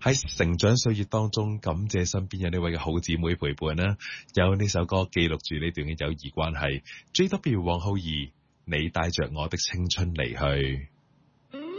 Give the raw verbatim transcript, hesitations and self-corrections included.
喺成長歲月當中，感謝身邊有呢位嘅好姊妹陪伴啦。有呢首歌記錄住呢段嘅友誼關係。J W 王浩儀，你帶着我的青春離去。